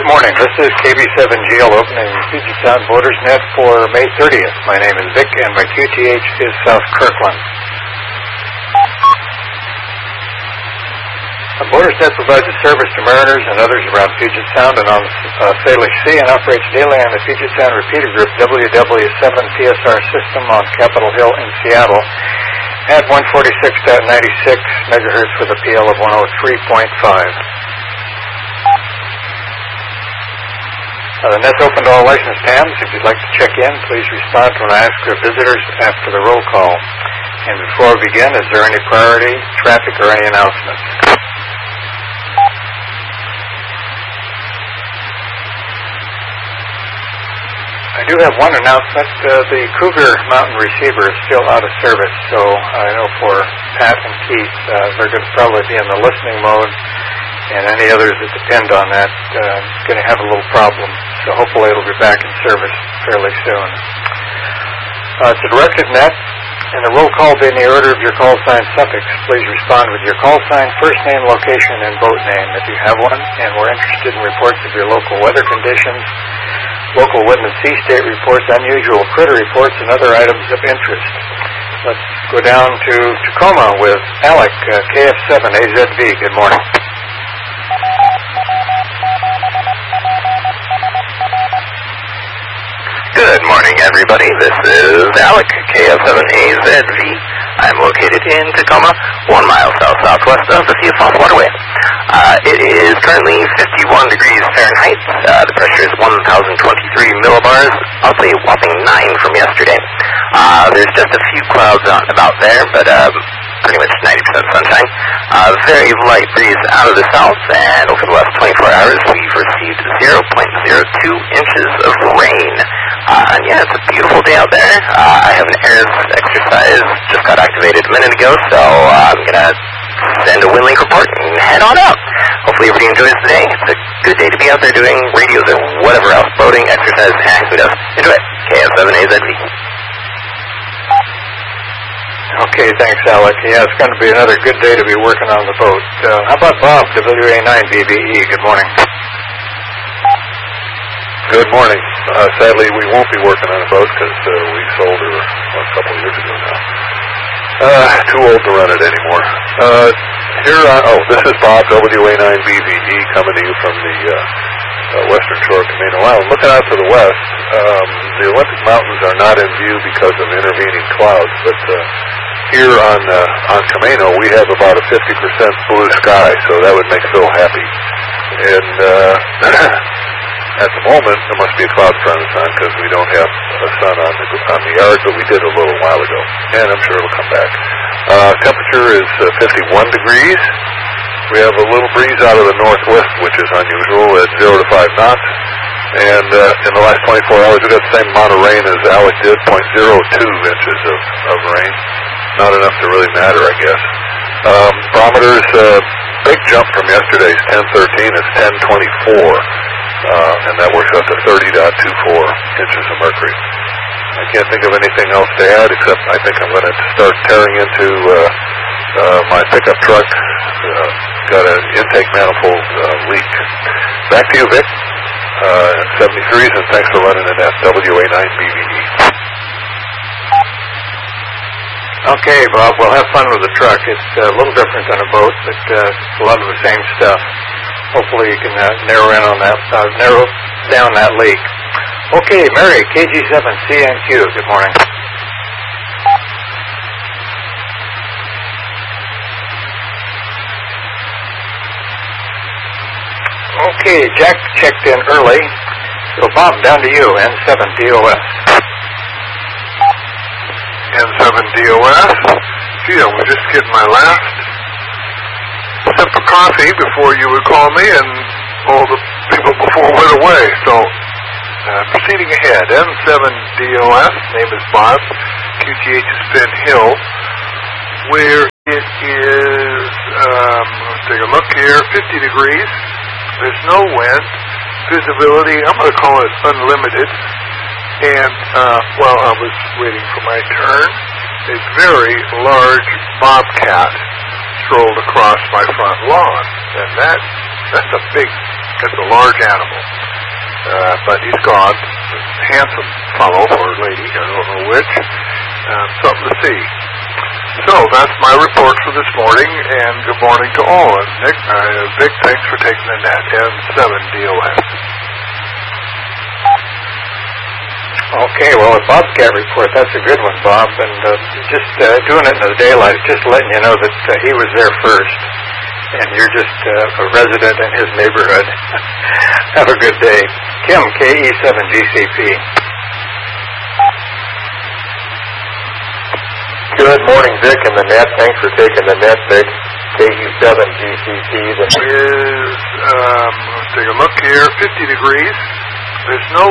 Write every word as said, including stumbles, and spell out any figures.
Good morning. This is K B seven G L opening Puget Sound Voters Net for May thirtieth. My name is Vic, and my Q T H is South Kirkland. The Voters Net provides a service to mariners and others around Puget Sound and on the uh, Salish Sea, and operates daily on the Puget Sound repeater group W W seven P S R system on Capitol Hill in Seattle at one forty-six point nine six megahertz with a P L of one oh three point five. Uh, the net's open to all licensed hams. If you'd like to check in, please respond when I ask for visitors after the roll call. And before we begin, is there any priority, traffic, or any announcements? I do have one announcement. Uh, the Cougar Mountain receiver is still out of service, so I know for Pat and Keith, uh, they're going to probably be in the listening mode, and any others that depend on that uh, going to have a little problem. So hopefully it'll be back in service fairly soon. Uh, it's a directed net, and the roll call being the order of your call sign suffix. Please respond with your call sign, first name, location, and boat name if you have one, and we're interested in reports of your local weather conditions, local wind and sea state reports, unusual critter reports, and other items of interest. Let's go down to Tacoma with Alec, uh, K F seven A Z V. Good morning. Good morning, everybody. This is Alec, K F seven A Z V. I'm located in Tacoma, one mile south-southwest of the Sea of Falls Waterway. Uh, it is currently fifty-one degrees Fahrenheit. Uh, the pressure is one thousand twenty-three millibars, I'll say a whopping nine from yesterday. Uh, there's just a few clouds out and about there, but um, pretty much ninety percent sunshine. Uh, very light breeze out of the south, and over the last twenty-four hours, we've received zero point zero two inches of rain. Uh, and yeah, it's a beautiful day out there. Uh, I have an A I R S exercise just got activated a minute ago, so uh, I'm going to send a WinLink report and head on out. Hopefully everybody enjoys the day. It's a good day to be out there doing radios or whatever else, boating, exercise, eh, who knows. Enjoy it. K F seven A Z V. Okay, thanks, Alec. Yeah, it's going to be another good day to be working on the boat. Uh, how about Bob, W A nine B B E? Good morning. Good morning. Uh, sadly, we won't be working on a boat because uh, we sold her well, a couple of years ago now. Uh, too old to run it anymore. Uh, here, on, oh, this is Bob, W A nine B V D, coming to you from the uh, uh, western shore of Camino Island. Looking out to the west, um, the Olympic Mountains are not in view because of intervening clouds, but uh, here on uh, on Camino, we have about a fifty percent blue sky, so that would make Phil happy. And uh, at the moment, there must be a cloud front of the sun because we don't have a sun on the on the yard, but we did a little while ago, and I'm sure it'll come back. Uh, temperature is uh, fifty-one degrees. We have a little breeze out of the northwest, which is unusual, at zero to five knots. And uh, in the last twenty-four hours, we got the same amount of rain as Alec did, zero point zero two inches of, of rain. Not enough to really matter, I guess. Um, barometers, uh, big jump from yesterday's ten thirteen is ten twenty-four. Uh, and that works out to thirty point two four inches of mercury. I can't think of anything else to add, except I think I'm going to start tearing into uh, uh, my pickup truck. Uh, got an intake manifold uh, leak. Back to you, Vic. Uh, seventy-threes, and thanks for running in that W A nine B V E. Okay, Bob, we'll have fun with the truck. It's a little different than a boat, but uh, it's a lot of the same stuff. Hopefully you can uh, narrow in on that, uh, narrow down that leak. Okay, Mary, K G seven C N Q, good morning. Okay, Jack checked in early, so Bob, down to you, N seven D O S. N seven D O S. Gee, I was just getting my last sip of coffee before you would call me, and all the people before went away. So, uh, proceeding ahead, N seven D O S, name is Bob, Q T H is Finn Hill, where it is, um, let's take a look here, fifty degrees, there's no wind, visibility, I'm going to call it unlimited, and uh, while I was waiting for my turn, a very large bobcat strolled across my front lawn, and that that's a big It's a large animal. Uh, but he's gone. Handsome fellow or lady, I don't know which. Um, something to see. So that's my report for this morning, and good morning to all. And Nick, uh, Vic, thanks for taking the net. N seven D O S. Okay, well, a Bobcat report, that's a good one, Bob. And uh, just uh, doing it in the daylight, just letting you know that uh, he was there first. And you're just uh, a resident in his neighborhood. Have a good day. Kim, K E seven G C P. Good morning, Vic, and the net. Thanks for taking the net, Vic. K E seven G C P. The is, um, let's take a look here, fifty degrees. There's no